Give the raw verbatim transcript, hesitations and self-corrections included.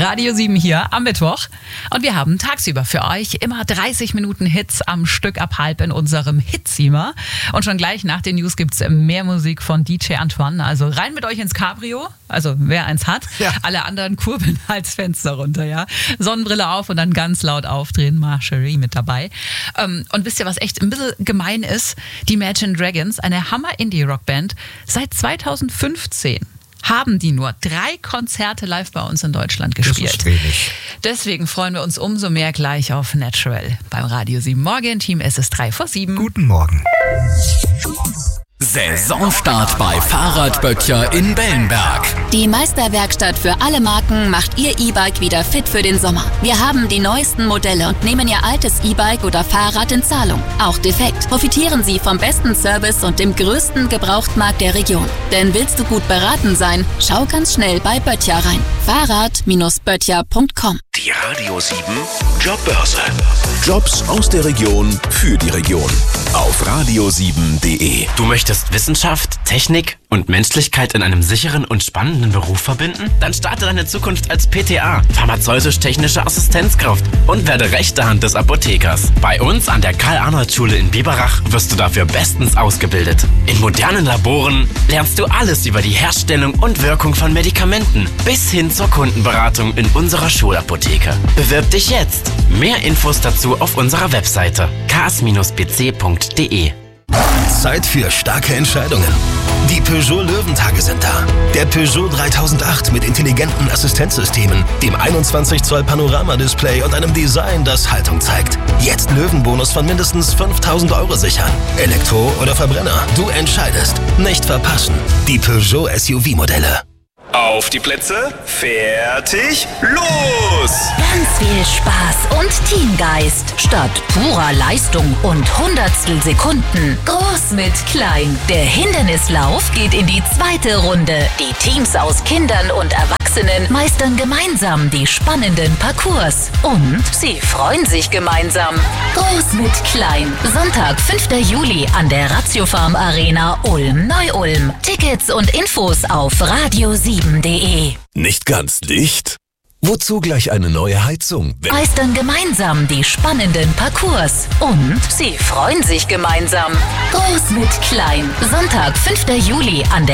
Radio sieben hier am Mittwoch. Und wir haben tagsüber für euch immer dreißig Minuten Hits am Stück ab halb in unserem Hitzima. Und schon gleich nach den News gibt's mehr Musik von D J Antoine. Also rein mit euch ins Cabrio, also wer eins hat. Ja. Alle anderen kurbeln halt das Fenster runter, ja. Sonnenbrille auf und dann ganz laut aufdrehen. Marcherie mit dabei. Und wisst ihr, was echt ein bisschen gemein ist? Die Imagine Dragons, eine Hammer-Indie-Rockband, seit zweitausendfünfzehn haben die nur drei Konzerte live bei uns in Deutschland gespielt. Das ist wenig. Deswegen freuen wir uns umso mehr gleich auf Natural beim Radio sieben Morgen-Team. Es ist drei vor sieben. Guten Morgen. Saisonstart bei Fahrradböttcher in Bellenberg. Die Meisterwerkstatt für alle Marken macht Ihr E-Bike wieder fit für den Sommer. Wir haben die neuesten Modelle und nehmen Ihr altes E-Bike oder Fahrrad in Zahlung. Auch defekt. Profitieren Sie vom besten Service und dem größten Gebrauchtmarkt der Region. Denn willst du gut beraten sein, schau ganz schnell bei Böttcher rein. Fahrrad Böttcher punkt com. Die Radio sieben Jobbörse. Jobs aus der Region für die Region. Auf radio sieben punkt de. Du möchtest Wissenschaft, Technik und Menschlichkeit in einem sicheren und spannenden Beruf verbinden? Dann starte deine Zukunft als P T A, pharmazeutisch-technische Assistenzkraft, und werde rechte Hand des Apothekers. Bei uns an der Karl-Arnold-Schule in Biberach wirst du dafür bestens ausgebildet. In modernen Laboren lernst du alles über die Herstellung und Wirkung von Medikamenten bis hin zur Kundenberatung in unserer Schulapotheke. Bewirb dich jetzt. Mehr Infos dazu auf unserer Webseite k s b c punkt de. Zeit für starke Entscheidungen. Die Peugeot Löwentage sind da. Der Peugeot dreitausendacht mit intelligenten Assistenzsystemen, dem einundzwanzig Zoll Panoramadisplay und einem Design, das Haltung zeigt. Jetzt Löwenbonus von mindestens fünftausend Euro sichern. Elektro oder Verbrenner, du entscheidest. Nicht verpassen. Die Peugeot S U V-Modelle. Auf die Plätze, fertig, los! Ganz viel Spaß und Teamgeist. Statt purer Leistung und Hundertstel Sekunden. Groß mit klein. Der Hindernislauf geht in die zweite Runde. Die Teams aus Kindern und Erwachsenen meistern gemeinsam die spannenden Parcours. Und sie freuen sich gemeinsam. Groß mit klein. Sonntag, fünfter Juli an der Ratiofarm Arena Ulm-Neu-Ulm. Tickets und Infos auf radio sieben punkt de. Nicht ganz dicht? Wozu gleich eine neue Heizung? Meistern gemeinsam die spannenden Parcours. Und sie freuen sich gemeinsam. Groß mit klein. Sonntag, fünfter Juli an der